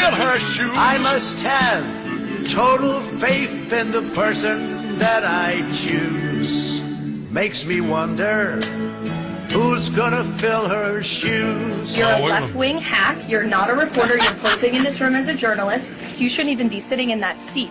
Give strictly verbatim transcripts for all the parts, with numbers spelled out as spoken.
fill her shoes. I must have total faith in the person that I choose. Makes me wonder who's gonna fill her shoes. You're Oh, a wait a left-wing hack. You're not a reporter. You're posing in this room as a journalist. So you shouldn't even be sitting in that seat.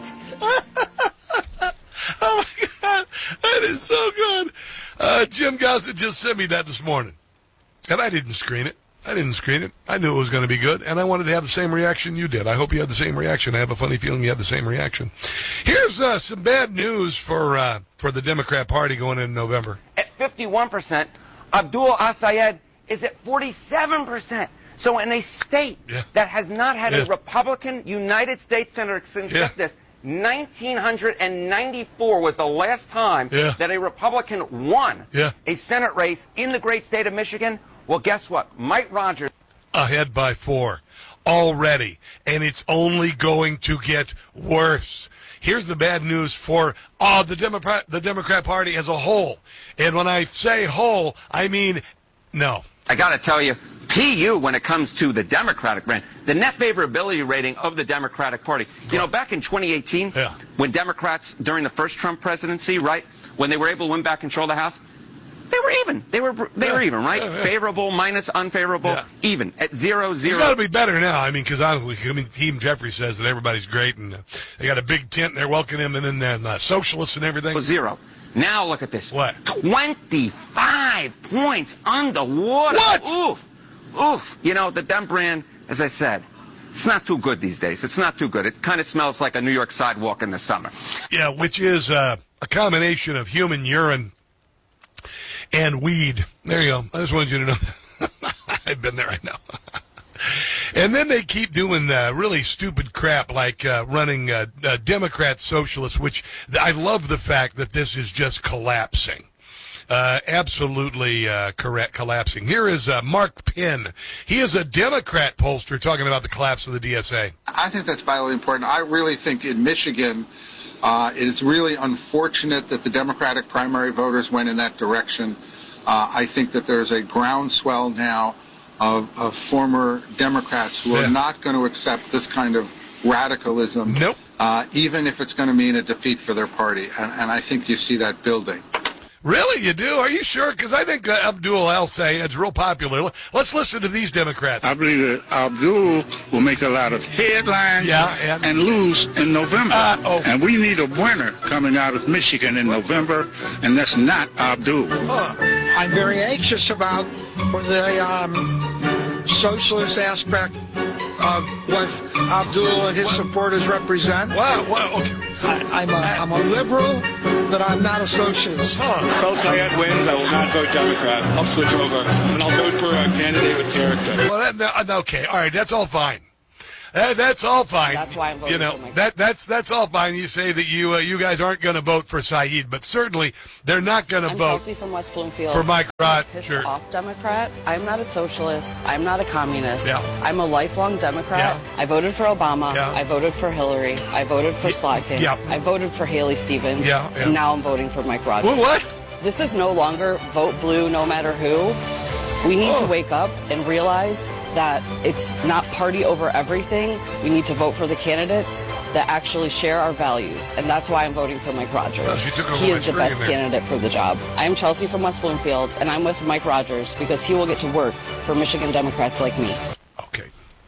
Oh, my God. That is so good. Uh, Jim Gossett just sent me that this morning. And I didn't screen it. I didn't screen it. I knew it was going to be good, and I wanted to have the same reaction you did. I hope you had the same reaction. I have a funny feeling you had the same reaction. Here's uh, some bad news for uh, for the Democrat Party going in November. At fifty-one percent, Abdul Assayed is at forty-seven percent. So in a state yeah. that has not had yeah. a Republican United States Senator since yeah. this, nineteen ninety-four was the last time yeah. that a Republican won yeah. a Senate race in the great state of Michigan. Well, guess what? Mike Rogers ahead by four already, and it's only going to get worse. Here's the bad news for uh, the Democrat the Democrat Party as a whole. And when I say whole, I mean no. I got to tell you, P U, when it comes to the Democratic brand, the net favorability rating of the Democratic Party. You know, back in twenty eighteen, yeah. when Democrats, during the first Trump presidency, right, when they were able to win back control of the House, they were even. They were they yeah. were even, right? Yeah, yeah. Favorable minus unfavorable, yeah. even at zero zero. It's got to be better now. I mean, because honestly, I mean, Team Jeffrey says that everybody's great, and uh, they got a big tent, and they're welcoming him, and then then uh, socialists and everything. Zero. Now look at this. What? twenty-five points underwater. What? Oof. Oof. You know, the Dem brand, as I said, it's not too good these days. It's not too good. It kind of smells like a New York sidewalk in the summer. Yeah, which is uh, a combination of human urine and weed. There you go. I just wanted you to know that. I've been there, I know. And then they keep doing uh, really stupid crap like uh, running uh, uh, Democrat socialists, which I love the fact that this is just collapsing. Uh, absolutely uh, correct, collapsing. Here is uh, Mark Penn. He is a Democrat pollster talking about the collapse of the D S A. I think that's vitally important. I really think in Michigan, uh, it's really unfortunate that the Democratic primary voters went in that direction. Uh, I think that there's a groundswell now of, of former Democrats who yeah. are not going to accept this kind of radicalism, nope. uh, even if it's going to mean a defeat for their party. And, and I think you see that building. Really, you do? Are you sure? Because I think uh, Abdul Al-Sayed's real popular. Let's listen to these Democrats. I believe that Abdul will make a lot of headlines yeah, and, and lose in November. Uh, oh. And we need a winner coming out of Michigan in November, and that's not Abdul. Uh, I'm very anxious about the um, socialist aspect of what Abdul and his what? supporters represent. Wow, wow, okay. I, I'm, a, I'm a liberal, but I'm not a socialist. Huh. If El-Sayed wins, I will not vote Democrat. I'll switch over, and I'll vote for a candidate with character. Well, that, okay, all right, that's all fine. Uh, that's all fine. That's why I'm voting you know, for Mike. that that's that's all fine. You say that you uh, you guys aren't going to vote for Saeed, but certainly they're not going to I'm vote Chelsea from West Bloomfield. for Mike Rod. Pissed Sure. off Democrat. I'm not a socialist. I'm not a communist. Yeah. I'm a lifelong Democrat. Yeah. I voted for Obama. Yeah. I voted for Hillary. I voted for Yeah. Slotkin. Yeah. I voted for Haley Stevens. Yeah. Yeah. And now I'm voting for Mike Rogers. Well, what? This is no longer vote blue no matter who. We need Oh. to wake up and realize that it's not party over everything. We need to vote for the candidates that actually share our values. And that's why I'm voting for Mike Rogers. Well, she took over he my is the screen best there. candidate for the job. I'm Chelsea from West Bloomfield, and I'm with Mike Rogers because he will get to work for Michigan Democrats like me. Okay.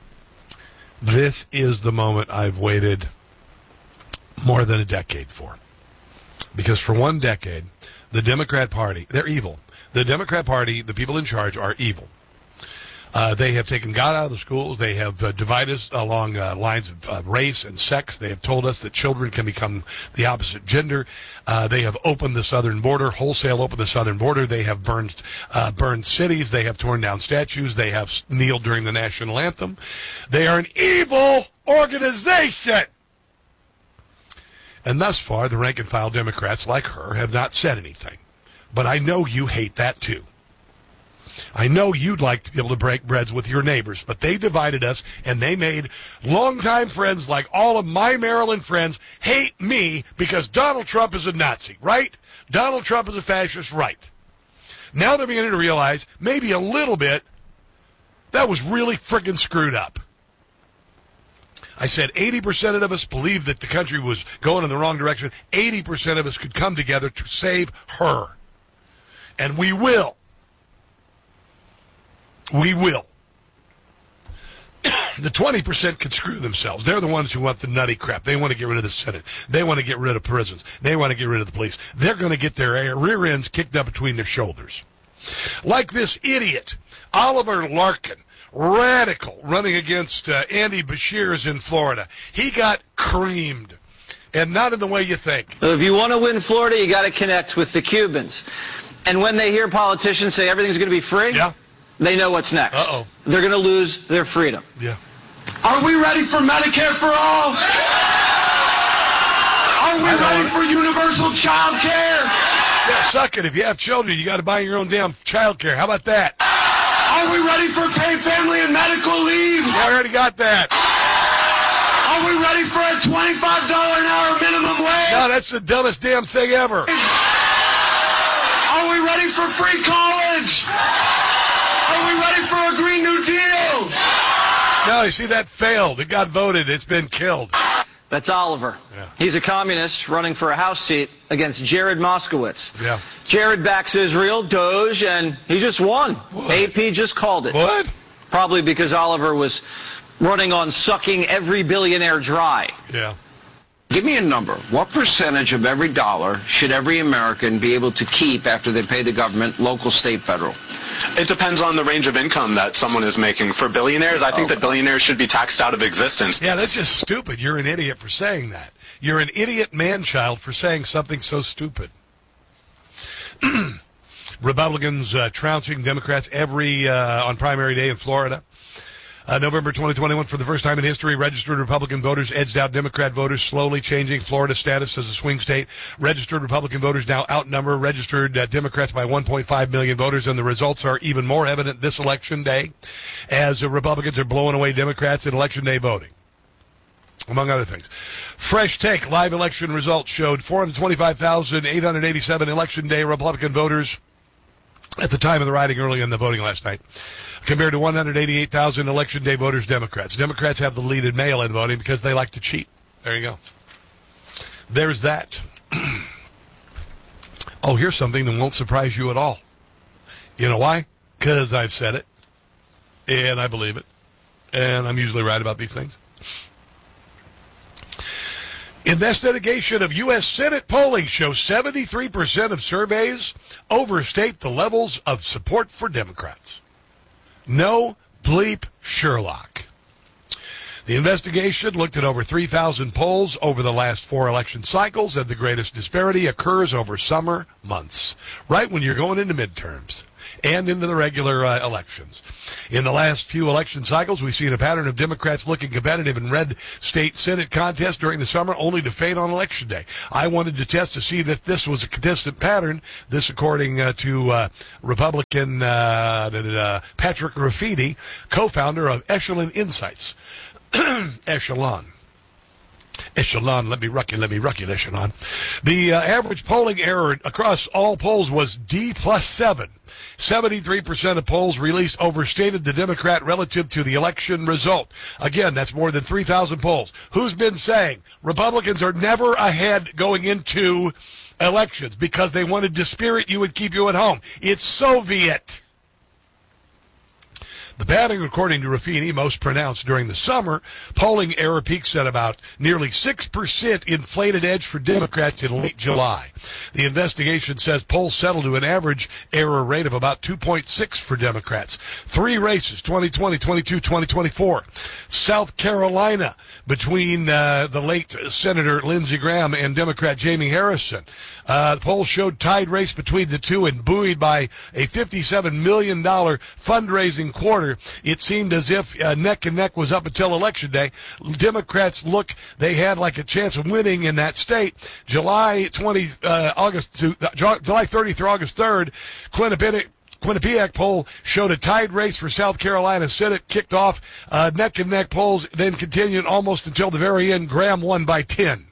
This is the moment I've waited more than a decade for. Because for one decade, the Democrat Party, they're evil. The Democrat Party, the people in charge, are evil. Uh, they have taken God out of the schools. They have uh, divided us along uh, lines of uh, race and sex. They have told us that children can become the opposite gender. Uh, they have opened the southern border, wholesale opened the southern border. They have burned uh, burned cities. They have torn down statues. They have kneeled during the national anthem. They are an evil organization. And thus far, the rank-and-file Democrats like her have not said anything. But I know you hate that too. I know you'd like to be able to break breads with your neighbors, but they divided us, and they made longtime friends like all of my Maryland friends hate me because Donald Trump is a Nazi, right? Donald Trump is a fascist, right? Now they're beginning to realize, maybe a little bit, that was really friggin' screwed up. I said eighty percent of us believed that the country was going in the wrong direction. eighty percent of us could come together to save her. And we will. We will. The twenty percent could screw themselves. They're the ones who want the nutty crap. They want to get rid of the Senate. They want to get rid of prisons. They want to get rid of the police. They're going to get their rear ends kicked up between their shoulders. Like this idiot, Oliver Larkin, radical, running against uh, Andy Beshears in Florida. He got creamed, and not in the way you think. If you want to win Florida, you got to connect with the Cubans. And when they hear politicians say everything's going to be free, yeah. they know what's next. Uh-oh. They're going to lose their freedom. Yeah. Are we ready for Medicare for all? Are we ready for universal child care? Yeah, suck it. If you have children, you got to buy your own damn child care. How about that? Are we ready for paid family and medical leave? I already got that. Are we ready for a twenty-five dollars an hour minimum wage? No, that's the dumbest damn thing ever. Are we ready for free college? Are we ready for a Green New Deal? No, you see, that failed. It got voted. It's been killed. That's Oliver. Yeah. He's a communist running for a House seat against Jared Moskowitz. Yeah. Jared backs Israel, Doge, and he just won. What? A P just called it. What? Probably because Oliver was running on sucking every billionaire dry. Yeah. Give me a number. What percentage of every dollar should every American be able to keep after they pay the government, local, state, federal? It depends on the range of income that someone is making. For billionaires, I think Okay. that billionaires should be taxed out of existence. Yeah, that's just stupid. You're an idiot for saying that. You're an idiot man-child for saying something so stupid. Republicans uh, trouncing Democrats every uh, on primary day in Florida. Uh, November twenty twenty-one, for the first time in history, registered Republican voters edged out Democrat voters, slowly changing Florida's status as a swing state. Registered Republican voters now outnumber registered uh, Democrats by one point five million voters, and the results are even more evident this election day as uh, Republicans are blowing away Democrats in election day voting, among other things. Fresh Take live election results showed four hundred twenty-five thousand eight hundred eighty-seven election day Republican voters at the time of the writing early in the voting last night, compared to one hundred eighty-eight thousand election day voters Democrats. Democrats have the lead in mail-in voting because they like to cheat. There you go. There's that. Oh, here's something that won't surprise you at all. You know why? Because I've said it, and I believe it, and I'm usually right about these things. Investigation of U S Senate polling shows seventy-three percent of surveys overstate the levels of support for Democrats. No bleep Sherlock. The investigation looked at over three thousand polls over the last four election cycles, and the greatest disparity occurs over summer months, right when you're going into midterms and into the regular uh, elections. In the last few election cycles, we've seen a pattern of Democrats looking competitive in red state Senate contests during the summer, only to fade on Election Day. I wanted to test to see that this was a consistent pattern, this according uh, to uh, Republican uh, uh, Patrick Rafiti, co-founder of Echelon Insights. Echelon. Echelon, let me ruck you, let me ruck you, Echelon. The uh, average polling error across all polls was D plus seven. seventy-three percent of polls released overstated the Democrat relative to the election result. Again, that's more than three thousand polls. Who's been saying Republicans are never ahead going into elections because they wanted to spirit you and keep you at home? It's Soviet. The pattern, according to Ruffini, most pronounced during the summer. Polling error peaks at about nearly six percent inflated edge for Democrats in late July. The investigation says polls settled to an average error rate of about two point six for Democrats. Three races, twenty twenty, twenty-two, twenty twenty-four. South Carolina, between uh, the late Senator Lindsey Graham and Democrat Jamie Harrison. Uh, the polls showed tied race between the two and buoyed by a fifty-seven million dollars fundraising quarter. It seemed as if uh, neck and neck was up until Election Day. Democrats look, they had like a chance of winning in that state. July twentieth, uh, August to, uh, July thirtieth through August third, Quinnipiac Quinnipiac poll showed a tied race for South Carolina Senate, kicked off uh, neck and neck polls, then continued almost until the very end. Graham won by ten.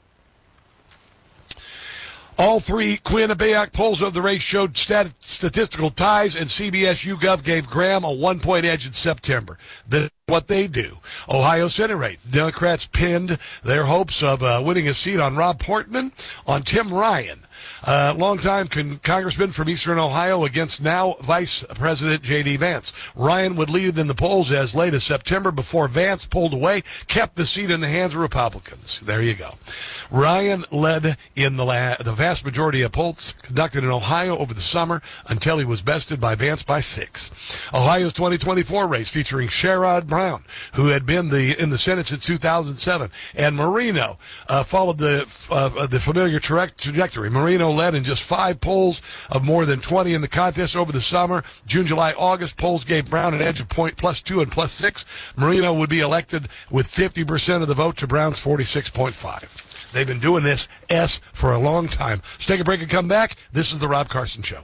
All three Quinnipiac polls of the race showed stat- statistical ties, and C B S YouGov gave Graham a one-point edge in September. The what they do. Ohio Senate race. Democrats pinned their hopes of uh, winning a seat on Rob Portman on Tim Ryan, uh, longtime con- congressman from Eastern Ohio, against now Vice President J D. Vance. Ryan would lead in the polls as late as September before Vance pulled away, kept the seat in the hands of Republicans. There you go. Ryan led in the, la- the vast majority of polls conducted in Ohio over the summer until he was bested by Vance by six. Ohio's twenty twenty-four race featuring Sherrod Brown, who had been the in the Senate since two thousand seven, and Marino uh, followed the uh, the familiar tra- trajectory. Marino led in just five polls of more than twenty in the contest over the summer. June, July, August, polls gave Brown an edge of point plus two and plus six. Marino would be elected with fifty percent of the vote to Brown's forty-six point five. They've been doing this S for a long time. Let's take a break and come back. This is the Rob Carson Show.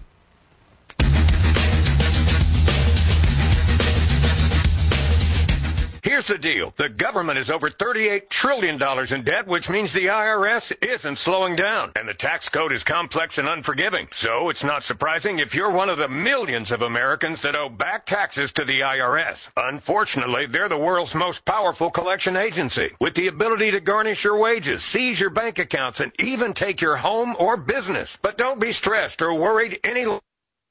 Here's the deal. The government is over thirty-eight trillion dollars in debt, which means the I R S isn't slowing down. And the tax code is complex and unforgiving. So it's not surprising if you're one of the millions of Americans that owe back taxes to the I R S. Unfortunately, they're the world's most powerful collection agency, with the ability to garnish your wages, seize your bank accounts, and even take your home or business. But don't be stressed or worried any longer.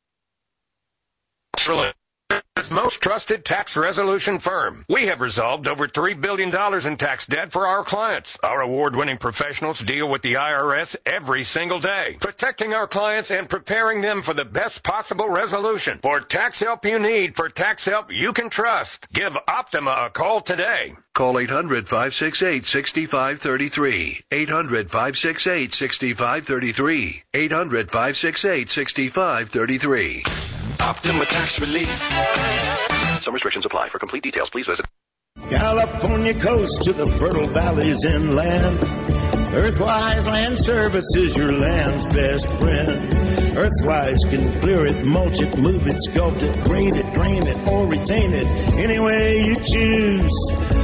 Most trusted tax resolution firm. We have resolved over three billion dollars in tax debt for our clients. Our award-winning professionals deal with the I R S every single day, protecting our clients and preparing them for the best possible resolution. For tax help you need, for tax help you can trust, give Optima a call today. Call eight hundred, five six eight, six five three three. eight hundred, five six eight, six five three three. eight hundred, five six eight, six five three three. Optima Tax Relief. Some restrictions apply. For complete details, please visit California coast to the fertile valleys inland. Earthwise Land Services, your land's best friend. Earthwise can clear it, mulch it, move it, sculpt it, grade it, drain it, or retain it any way you choose.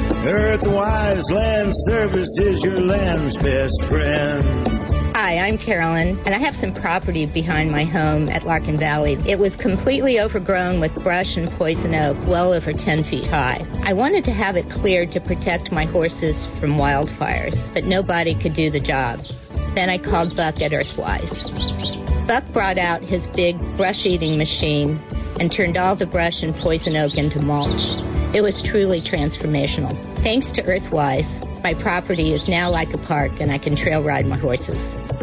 Earthwise Land Services, your land's best friend. Hi, I'm Carolyn, and I have some property behind my home at Larkin Valley. It was completely overgrown with brush and poison oak, well over ten feet high. I wanted to have it cleared to protect my horses from wildfires, but nobody could do the job. Then I called Buck at Earthwise. Buck brought out his big brush-eating machine and turned all the brush and poison oak into mulch. It was truly transformational. Thanks to Earthwise, my property is now like a park, and I can trail ride my horses.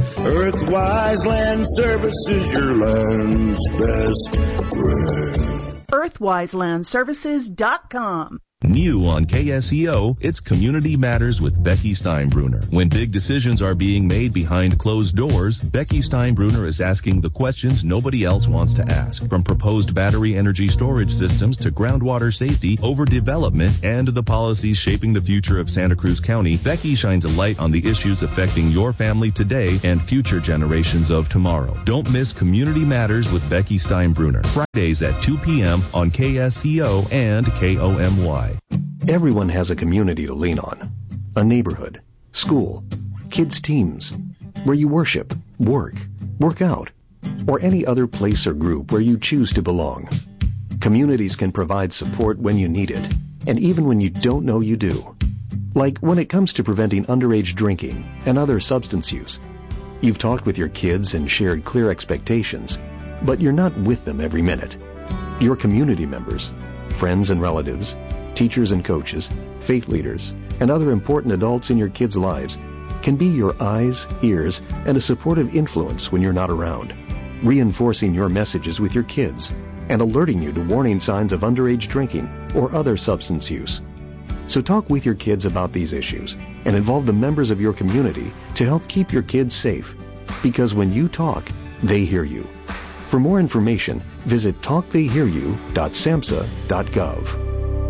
Earthwise Land Services, your land's best friend. Earthwise Land Services dot com. New on K S E O, it's Community Matters with Becky Steinbruner. When big decisions are being made behind closed doors, Becky Steinbruner is asking the questions nobody else wants to ask. From proposed battery energy storage systems to groundwater safety, overdevelopment, and the policies shaping the future of Santa Cruz County, Becky shines a light on the issues affecting your family today and future generations of tomorrow. Don't miss Community Matters with Becky Steinbruner. Fridays at two p.m. on K S E O and K O M Y. Everyone has a community to lean on. A neighborhood, school, kids' teams, where you worship, work, work out, or any other place or group where you choose to belong. Communities can provide support when you need it, and even when you don't know you do. Like when it comes to preventing underage drinking and other substance use. You've talked with your kids and shared clear expectations, but you're not with them every minute. Your community members, friends and relatives, teachers and coaches, faith leaders, and other important adults in your kids' lives can be your eyes, ears, and a supportive influence when you're not around, reinforcing your messages with your kids and alerting you to warning signs of underage drinking or other substance use. So talk with your kids about these issues and involve the members of your community to help keep your kids safe, because when you talk, they hear you. For more information, visit talk they hear you dot samhsa dot gov.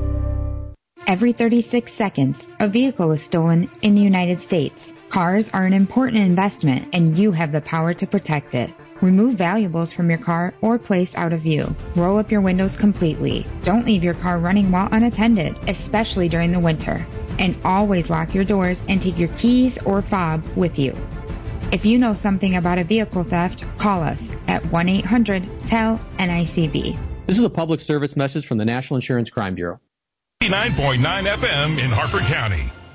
Every thirty-six seconds, a vehicle is stolen in the United States. Cars are an important investment, and you have the power to protect it. Remove valuables from your car or place out of view. Roll up your windows completely. Don't leave your car running while unattended, especially during the winter. And always lock your doors and take your keys or fob with you. If you know something about a vehicle theft, call us at one eight hundred T E L N I C B. This is a public service message from the National Insurance Crime Bureau. eighty-nine point nine F M in Harford County.